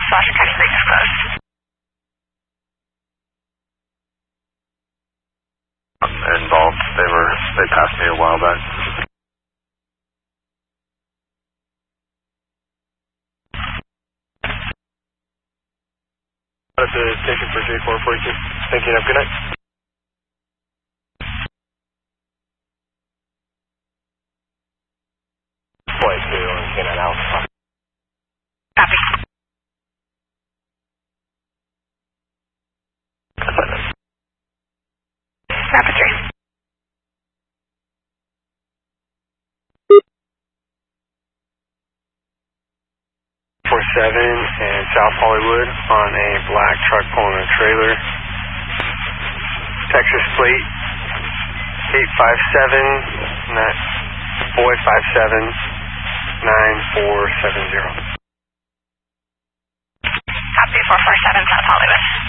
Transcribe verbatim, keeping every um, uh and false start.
Washington County Creek is closed. Involved. They were, they passed me a while back. That's a station for J four forty-two. Thank you. Have a good night. forty-two on Cannon Alpha. Copy. Rapid three. four seven and South Hollywood on a black truck pulling a trailer. Texas plate eight five seven, boy five seven, nine four seven zero. Copy four four seven South Hollywood.